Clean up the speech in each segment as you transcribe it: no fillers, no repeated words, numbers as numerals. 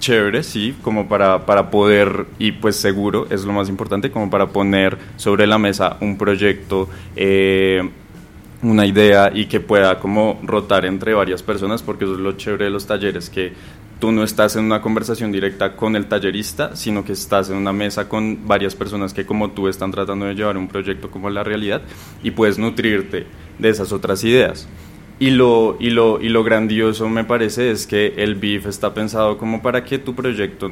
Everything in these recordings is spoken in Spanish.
chévere, sí, como para poder, y pues seguro, es lo más importante, como para poner sobre la mesa un proyecto, una idea y que pueda como rotar entre varias personas, porque eso es lo chévere de los talleres, que tú no estás en una conversación directa con el tallerista, sino que estás en una mesa con varias personas que como tú están tratando de llevar un proyecto como la realidad y puedes nutrirte de esas otras ideas. Y lo grandioso me parece es que el BIF está pensado como para que tu proyecto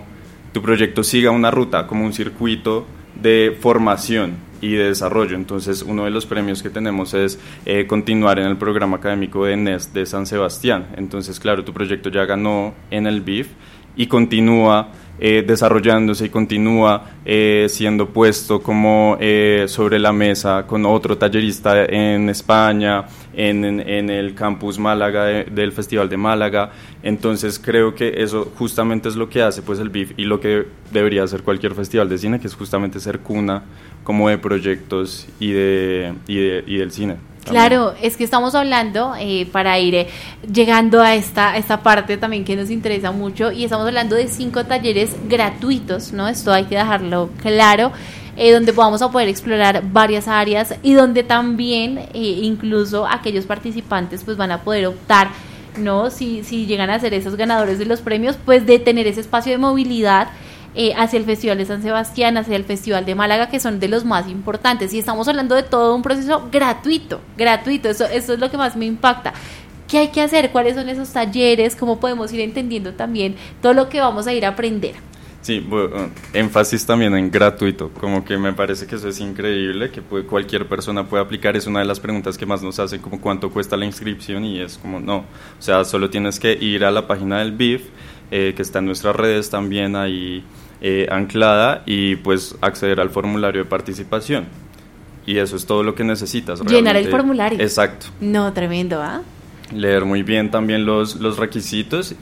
siga una ruta, como un circuito de formación y de desarrollo. Entonces, uno de los premios que tenemos es continuar en el programa académico de NES de San Sebastián. Entonces, claro, tu proyecto ya ganó en el BIF y continúa desarrollándose y continúa siendo puesto como sobre la mesa con otro tallerista en España, en el campus Málaga del Festival de Málaga. Entonces creo que eso justamente es lo que hace pues el BIF y lo que debería hacer cualquier festival de cine, que es justamente ser cuna como de proyectos y del cine. Claro, es que estamos hablando, para ir llegando a esta parte también que nos interesa mucho, y estamos hablando de 5 talleres gratuitos, ¿no? Esto hay que dejarlo claro, donde vamos a poder explorar varias áreas y donde también incluso aquellos participantes pues van a poder optar, ¿no? Si llegan a ser esos ganadores de los premios, pues de tener ese espacio de movilidad hacia el Festival de San Sebastián, hacia el Festival de Málaga, que son de los más importantes, y estamos hablando de todo un proceso gratuito, eso es lo que más me impacta. ¿Qué hay que hacer? ¿Cuáles son esos talleres? ¿Cómo podemos ir entendiendo también todo lo que vamos a ir a aprender? Sí, bueno, énfasis también en gratuito, como que me parece que eso es increíble, que cualquier persona puede aplicar. Es una de las preguntas que más nos hacen, como cuánto cuesta la inscripción, y es como no, o sea, solo tienes que ir a la página del BIF, que está en nuestras redes también ahí anclada, y pues acceder al formulario de participación, y eso es todo lo que necesitas realmente. Llenar el formulario. Exacto. No, tremendo, ¿ah? Leer muy bien también los requisitos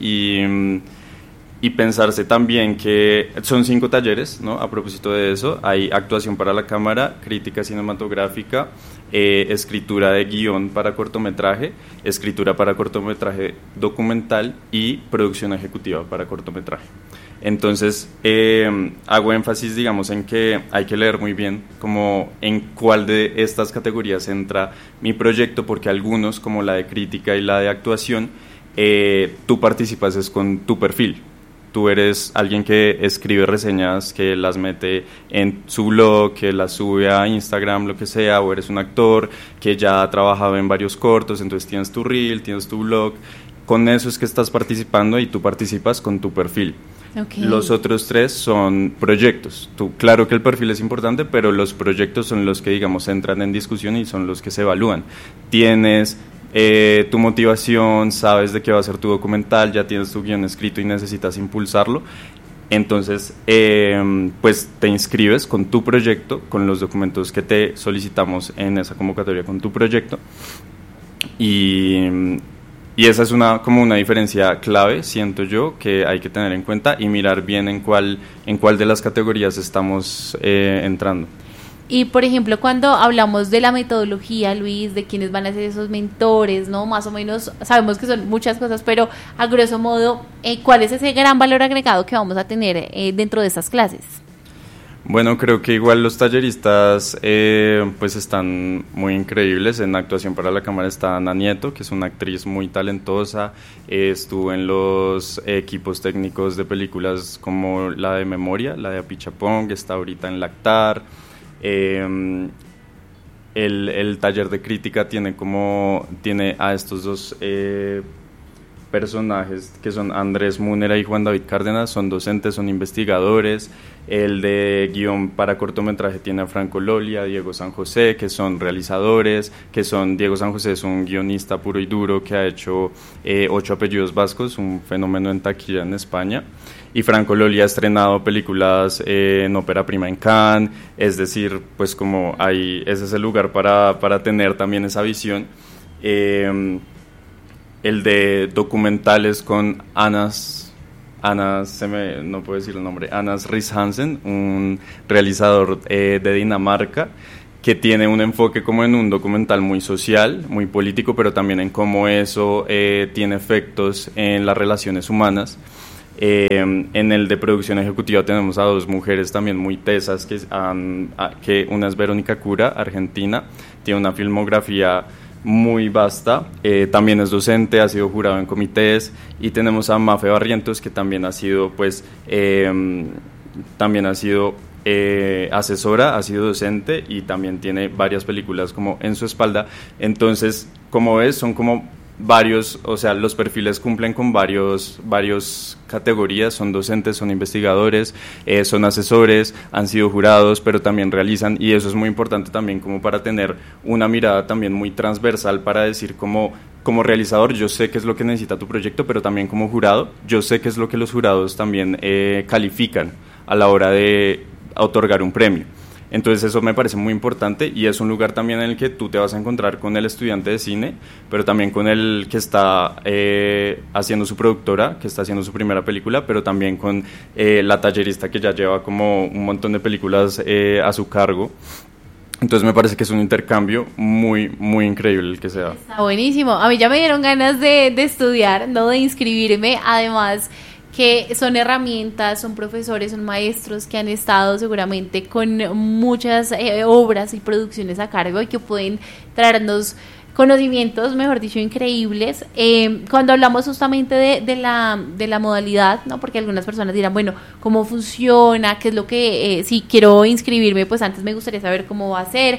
y pensarse también que son 5 talleres, ¿no? A propósito de eso, hay actuación para la cámara, crítica cinematográfica, escritura de guión para cortometraje, escritura para cortometraje documental y producción ejecutiva para cortometraje. Entonces, hago énfasis, digamos, en que hay que leer muy bien como en cuál de estas categorías entra mi proyecto, porque algunos, como la de crítica y la de actuación, tú participas es con tu perfil. Tú eres alguien que escribe reseñas, que las mete en su blog, que las sube a Instagram, lo que sea, o eres un actor que ya ha trabajado en varios cortos, entonces tienes tu reel, tienes tu blog. Con eso es que estás participando y tú participas con tu perfil. Okay. Los otros 3 son proyectos. Claro que el perfil es importante, pero los proyectos son los que, digamos, entran en discusión y son los que se evalúan. Tienes tu motivación, sabes de qué va a ser tu documental, ya tienes tu guión escrito y necesitas impulsarlo. Entonces, pues te inscribes con tu proyecto, con los documentos que te solicitamos en esa convocatoria con tu proyecto, y esa es como una diferencia clave, siento yo, que hay que tener en cuenta y mirar bien en cuál de las categorías estamos entrando. Y, por ejemplo, cuando hablamos de la metodología, Luis, de quiénes van a ser esos mentores, ¿no? Más o menos sabemos que son muchas cosas, pero a grosso modo, ¿cuál es ese gran valor agregado que vamos a tener dentro de estas clases? Bueno, creo que igual los talleristas pues están muy increíbles. En actuación para la cámara está Ana Nieto, que es una actriz muy talentosa, estuvo en los equipos técnicos de películas como la de Memoria, la de Apichapong, está ahorita en Lactar. El taller de crítica tiene a estos 2 personajes que son Andrés Múnera y Juan David Cárdenas, son docentes, son investigadores. El de guión para cortometraje tiene a Franco Lolia, Diego San José, que son realizadores, Diego San José es un guionista puro y duro que ha hecho 8 apellidos vascos, un fenómeno en taquilla en España, y Franco Lolia ha estrenado películas en Ópera Prima en Cannes, es decir, pues como ese es el lugar para tener también esa visión. El de documentales con Anas Riis Hansen, un realizador de Dinamarca, que tiene un enfoque como en un documental muy social, muy político, pero también en cómo eso tiene efectos en las relaciones humanas. En el de producción ejecutiva tenemos a 2 mujeres también muy tesas, que una es Verónica Cura, argentina, tiene una filmografía muy vasta, también es docente, ha sido jurado en comités, y tenemos a Mafe Barrientos, que también ha sido asesora, ha sido docente y también tiene varias películas como en su espalda. Entonces, como ves, son como varios, o sea, los perfiles cumplen con varios categorías, son docentes, son investigadores, son asesores, han sido jurados, pero también realizan, y eso es muy importante también como para tener una mirada también muy transversal, para decir como realizador, yo sé qué es lo que necesita tu proyecto, pero también como jurado, yo sé qué es lo que los jurados también califican a la hora de otorgar un premio. Entonces eso me parece muy importante, y es un lugar también en el que tú te vas a encontrar con el estudiante de cine, pero también con el que está haciendo su productora, que está haciendo su primera película, pero también con la tallerista que ya lleva como un montón de películas a su cargo. Entonces me parece que es un intercambio muy, muy increíble el que se da. Está buenísimo. A mí ya me dieron ganas de estudiar, ¿no? De inscribirme. Además, que son herramientas, son profesores, son maestros que han estado seguramente con muchas obras y producciones a cargo, y que pueden traernos conocimientos, mejor dicho, increíbles. Cuando hablamos justamente de la modalidad, ¿no? Porque algunas personas dirán, bueno, ¿cómo funciona? ¿Qué es lo que, si quiero inscribirme, pues antes me gustaría saber cómo va a ser?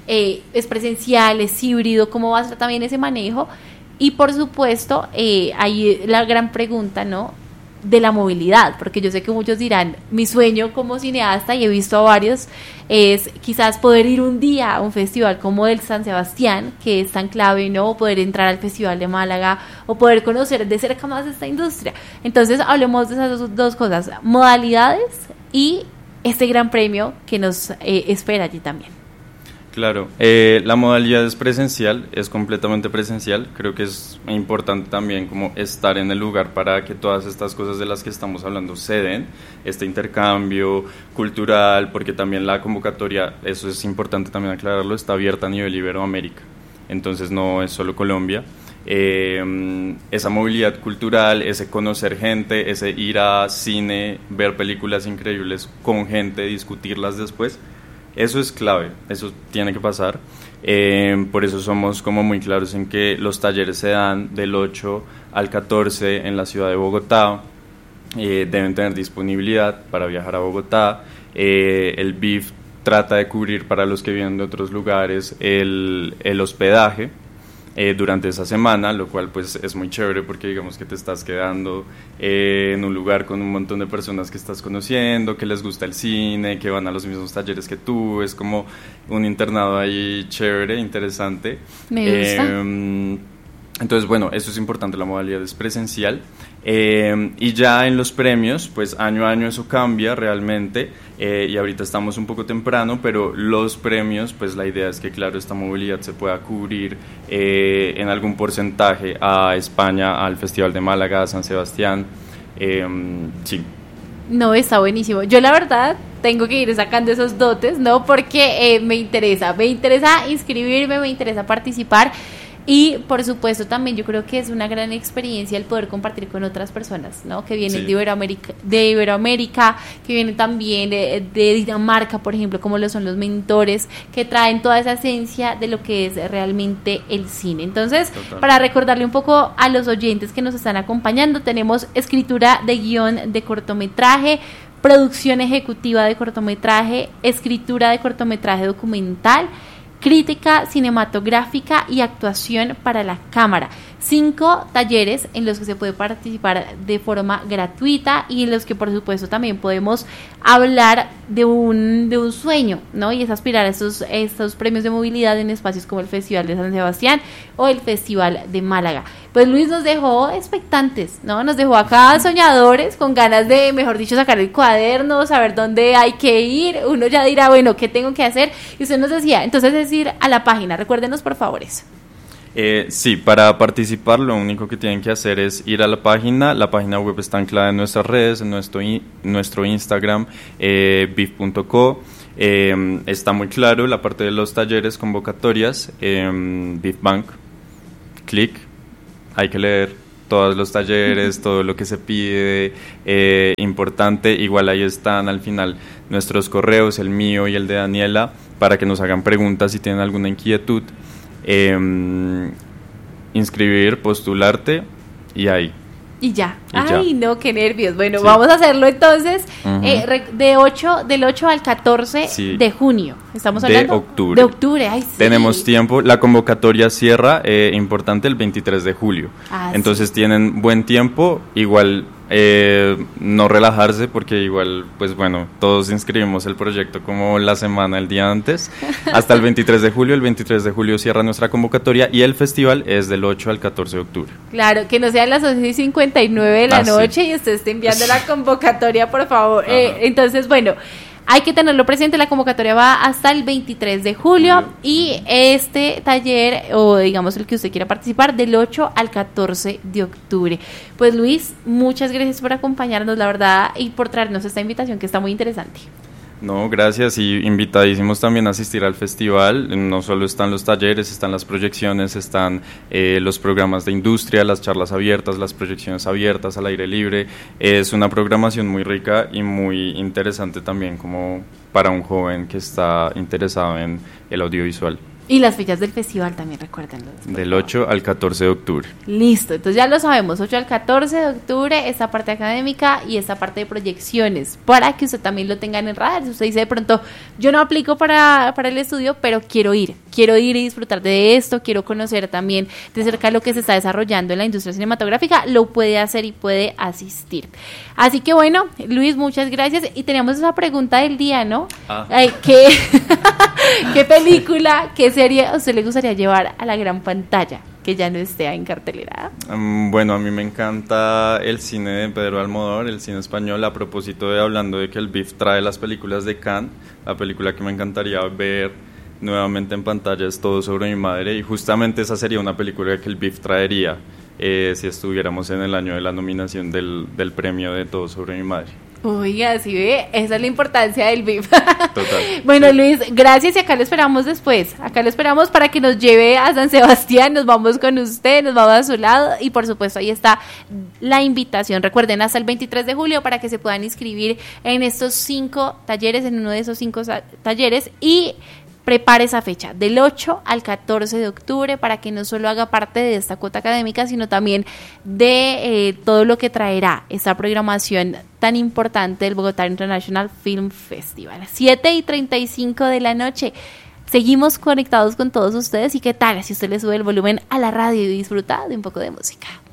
¿Es presencial, es híbrido? ¿Cómo va a ser también ese manejo? Y por supuesto, hay la gran pregunta, ¿no?, de la movilidad, porque yo sé que muchos dirán, mi sueño como cineasta, y he visto a varios, es quizás poder ir un día a un festival como el San Sebastián, que es tan clave, ¿no? O poder entrar al Festival de Málaga, o poder conocer de cerca más esta industria. Entonces hablemos de esas dos cosas, modalidades y este gran premio que nos espera allí también. Claro, la modalidad es presencial, es completamente presencial. Creo que es importante también como estar en el lugar para que todas estas cosas de las que estamos hablando se den, este intercambio cultural, porque también la convocatoria, eso es importante también aclararlo, está abierta a nivel Iberoamérica, entonces no es solo Colombia. Esa movilidad cultural, ese conocer gente, ese ir a cine, ver películas increíbles con gente, discutirlas después, eso es clave, eso tiene que pasar. Por eso somos como muy claros en que los talleres se dan del 8 al 14 en la ciudad de Bogotá. Deben tener disponibilidad para viajar a Bogotá. El BIF trata de cubrir para los que vienen de otros lugares el hospedaje durante esa semana, lo cual pues es muy chévere, porque digamos que te estás quedando en un lugar con un montón de personas que estás conociendo, que les gusta el cine, que van a los mismos talleres que tú. Es como un internado ahí chévere, interesante. Me gusta. Entonces, bueno, eso es importante, la modalidad es presencial. Y ya en los premios, pues año a año eso cambia realmente, y ahorita estamos un poco temprano, pero los premios, pues la idea es que, claro, esta movilidad se pueda cubrir en algún porcentaje a España, al Festival de Málaga, a San Sebastián. Sí. No, está buenísimo. Yo la verdad tengo que ir sacando esos dotes, ¿no? Porque me interesa inscribirme, me interesa participar. Y por supuesto también yo creo que es una gran experiencia el poder compartir con otras personas, ¿no? Que vienen de Iberoamérica, que vienen también de Dinamarca, por ejemplo, como lo son los mentores, que traen toda esa esencia de lo que es realmente el cine. Entonces, para recordarle un poco a los oyentes que nos están acompañando, tenemos escritura de guión de cortometraje, producción ejecutiva de cortometraje, escritura de cortometraje documental, crítica cinematográfica y actuación para la cámara. 5 talleres en los que se puede participar de forma gratuita, y en los que por supuesto también podemos hablar de un sueño, ¿no? Y es aspirar a estos premios de movilidad en espacios como el Festival de San Sebastián o el Festival de Málaga. Pues Luis nos dejó expectantes, ¿no? Nos dejó acá soñadores, con ganas de, mejor dicho, sacar el cuaderno, saber dónde hay que ir. Uno ya dirá, bueno, ¿qué tengo que hacer? Y usted nos decía, entonces es ir a la página. Recuérdenos, por favor, eso. Sí, para participar lo único que tienen que hacer es ir a la página web está anclada en nuestras redes, en nuestro Instagram, bif.co. Está muy claro la parte de los talleres, convocatorias, Bif Bank, clic, hay que leer, todos los talleres, todo lo que se pide, importante. Igual ahí están al final nuestros correos, el mío y el de Daniela, para que nos hagan preguntas si tienen alguna inquietud. Inscribir, postularte y ahí. Y ya. Y no, qué nervios. Bueno, sí. Vamos a hacerlo entonces del 8 al 14 sí. de junio. ¿Estamos hablando? De octubre. Ay, sí. Tenemos tiempo. La convocatoria cierra, importante, el 23 de julio. Entonces sí. tienen buen tiempo. Igual no relajarse porque igual, pues bueno, todos inscribimos el proyecto como la semana, el día antes, hasta el 23 de julio. El 23 de julio cierra nuestra convocatoria y el festival es del 8 al 14 de octubre. Claro, que no sean las 11:59 de la noche y usted esté enviando la convocatoria, por favor. Entonces, bueno, hay que tenerlo presente, la convocatoria va hasta el 23 de julio y este taller, o digamos el que usted quiera participar, del 8 al 14 de octubre. Pues Luis, muchas gracias por acompañarnos, la verdad, y por traernos esta invitación que está muy interesante. No, gracias, y invitadísimos también a asistir al festival. No solo están los talleres, están las proyecciones, están los programas de industria, las charlas abiertas, las proyecciones abiertas al aire libre. Es una programación muy rica y muy interesante también como para un joven que está interesado en el audiovisual. Y las fechas del festival también, recuérdenlo. Del 8 al 14 de octubre. Listo, entonces ya lo sabemos, 8 al 14 de octubre, esta parte académica y esta parte de proyecciones, para que usted también lo tenga en el radar. Si usted dice de pronto, yo no aplico para el estudio, pero quiero ir y disfrutar de esto, quiero conocer también de cerca lo que se está desarrollando en la industria cinematográfica, lo puede hacer y puede asistir. Así que bueno, Luis, muchas gracias. Y teníamos esa pregunta del día, ¿no? ¿Qué película, qué serie a usted le gustaría llevar a la gran pantalla que ya no esté en cartelera? Bueno, a mí me encanta el cine de Pedro Almodóvar, el cine español. A propósito de hablando de que el BIF trae las películas de Cannes, la película que me encantaría ver nuevamente en pantalla es Todo sobre mi madre, y justamente esa sería una película que el BIF traería si estuviéramos en el año de la nominación del premio de Todo sobre mi madre. Oiga, ¿sí ve? Esa es la importancia del BIF. Total. Bueno, Luis, gracias, y acá lo esperamos después. Acá lo esperamos para que nos lleve a San Sebastián, nos vamos con usted, nos vamos a su lado, y por supuesto ahí está la invitación. Recuerden, hasta el 23 de julio para que se puedan inscribir en estos 5 talleres, en uno de esos 5 talleres, y prepare esa fecha, del 8 al 14 de octubre, para que no solo haga parte de esta cuota académica, sino también de todo lo que traerá esta programación tan importante del Bogotá International Film Festival. 7:35 de la noche. Seguimos conectados con todos ustedes. ¿Y qué tal si usted le sube el volumen a la radio y disfruta de un poco de música?